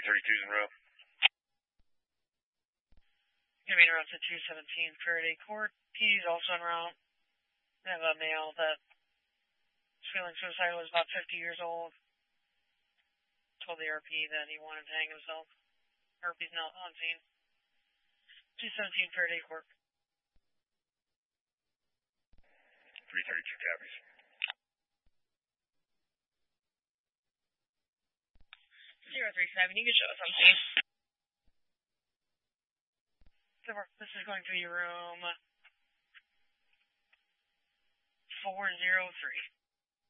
332's in row. Giving route to 217 Faraday Court. He's also en route. I have a male that was feeling suicidal, was about 50 years old. Told the RP that he wanted to hang himself. RP's now on scene. 217 Faraday Court. 332 copies. 037, you can show us on scene. This is going to be room 403.